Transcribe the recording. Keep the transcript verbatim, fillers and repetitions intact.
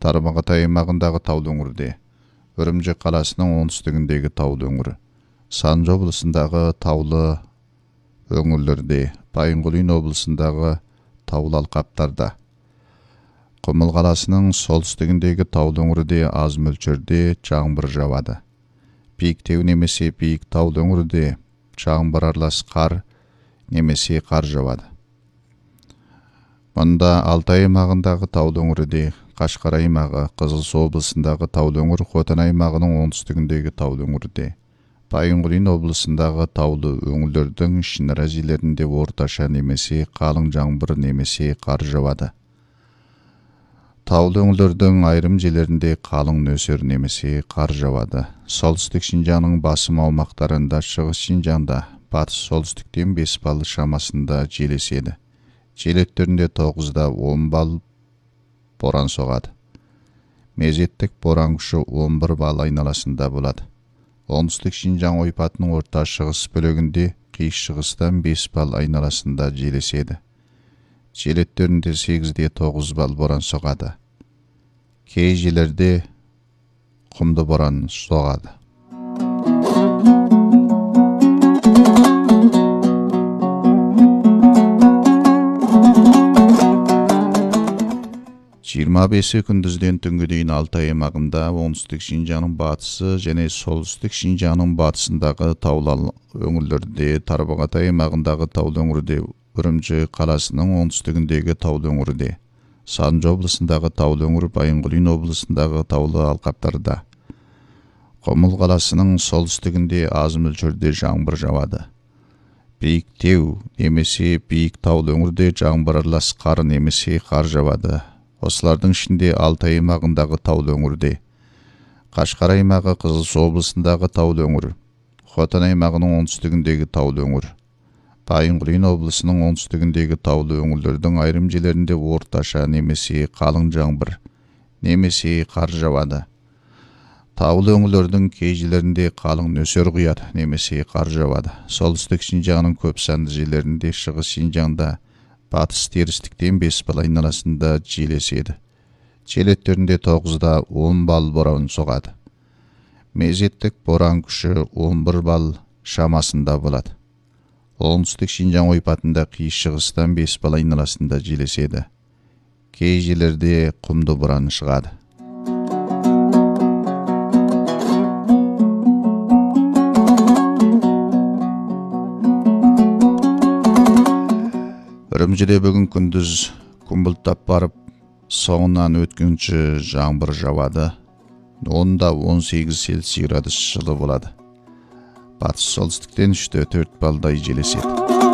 Тарбағатай аймағындағы таулы өңірде, Үрімжі қаласының оңтүстігіндегі таулы өңірі, Санжы облысындағы таулы өңірлерде, Байынқұлин облысындағы таулы алқаптарда, Құмыл қаласының солтүстігіндегі таулы өңірде аз мөлшерде жаңбыр жауады. Биіктеу немесе биік таулы өңірде жаңбыр аралас қар немесе қар жауады. Мұнда Алтай аймағындағы таулы өңірде, Қашқар аймағы, Қызылсу облысындағы таулы өңір, Хотан аймағының оңтүстігіндегі таулы өңірде, Байынқұлин облысындағы таулы өңірлердің ішінара жерлерінде орташа немесе қалың жаңбыр немесе қар жауады. Таулы өңірлердің айрым жерлерінде қалың нөсер немесе қар жауады. Солтүстік Шинжаңның басым аумақтарында, шығыс Шинжаңда, батыс солтүстіктен бес балл шамасында жел еседі. Жел өттерінде тоғызда он балл боран соғады. Мезеттік боран күші он бір балл айналасында болады. Оңтүстік Шинжаң ойпатының орта шығыс бөлігінде қиыс шығыстан бес балл айналасында жел еседі. Жел өттерінде сегізде тоғыз балл боран соғады. Кей жерлерде құмды боран соғады. жиырма бесі күндізден түнгі дейін Алтай аймағында, оңтүстік Шинжаңның батысы және солтүстік Шинжаңның батысындағы таулы өңірлерде, Тарбағатай аймағындағы таулы өңірде, Үрімжі қаласының оңтүстігіндегі таулы өңірде, Санжы облысындағы таулы өңір, Байынқұлин облысындағы таулы алқаптарда, Құмыл қаласының солтүстігінде аз мөлшерде жаңбыр жауады. Биіктеу немесе биік таулы өңірде жаңбыр аралас қар немесе қар жауады. Осылардың ішінде Алтай аймағындағы таулы өңірде, Қашқар аймағы, Қызылсу облысындағы таулы өңір, Хотан аймағының оңтүстігіндегі таулы өңір, Байынқұлин облысының оңтүстігіндегі таулы өңірлердің айрым жерлерінде орташа немесе қалың жаңбыр немесе қар жауады. Таулы өңірлердің кей жерлерінде қалың нөсер құяды немесе қар жауады. Солтүстік Шинжаңның көп санды жерлерінде, шығыс Шинжаңда, батыс терістіктен бес балл айналасында жел еседі. Жел өттерінде тоғызда он балл боран соғады. Мезеттік боран күші он бір балл шамасында болады. Оңтүстік Шинжаң ойпатында қиыс шығыстан бес балл айналасында жел еседі. Кей жерлерде құмды боран шығады. Үрімжіде бүгін күндіз күн бұлттап барып, соңынан өткінші жаңбыр жауады. Онда он сегіз Цельсий градус жылы болады. Батыс солтүстіктен үште төрт балдай жел еседі.